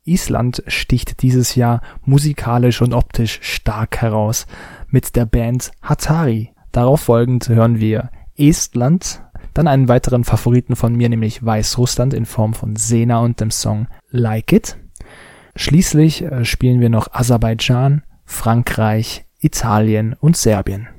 Island sticht dieses Jahr musikalisch und optisch stark heraus mit der Band Hatari. Darauf folgend hören wir Estland, dann einen weiteren Favoriten von mir, nämlich Weißrussland in Form von Sena und dem Song Like It. Schließlich spielen wir noch Aserbaidschan, Frankreich, Italien und Serbien.